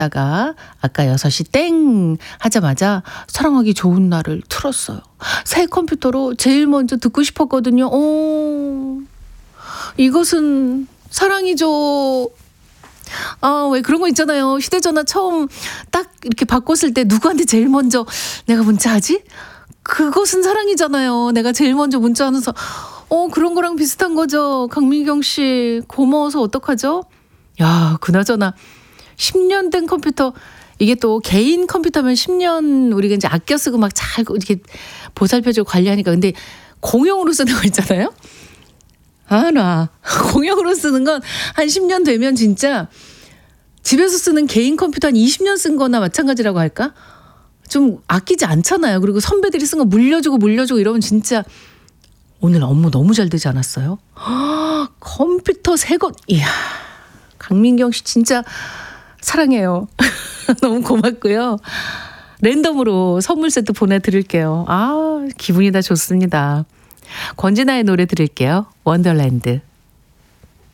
다가 아까 6시 땡 하자마자 사랑하기 좋은 날을 틀었어요. 새 컴퓨터로 제일 먼저 듣고 싶었거든요. 이것은 사랑이죠. 왜 그런 거 있잖아요. 휴대전화 처음 딱 이렇게 바꿨을 때 누구한테 제일 먼저 내가 문자하지? 그것은 사랑이잖아요. 내가 제일 먼저 문자하면서 그런 거랑 비슷한 거죠. 강민경 씨 고마워서 어떡하죠? 야, 그나저나 10년 된 컴퓨터, 이게 또 개인 컴퓨터면 10년 우리가 이제 아껴 쓰고 막 잘 이렇게 보살펴주고 관리하니까. 근데 공용으로 쓰는 거 있잖아요. 공용으로 쓰는 건 한 10년 되면 진짜 집에서 쓰는 개인 컴퓨터 한 20년 쓴 거나 마찬가지라고 할까? 좀 아끼지 않잖아요. 그리고 선배들이 쓴 거 물려주고 이러면 진짜 오늘 업무 너무 잘 되지 않았어요? 컴퓨터 새 것, 이야, 강민경 씨 진짜 사랑해요. 너무 고맙고요. 랜덤으로 선물 세트 보내드릴게요. 기분이 다 좋습니다. 권진아의 노래 들을게요. 원더랜드.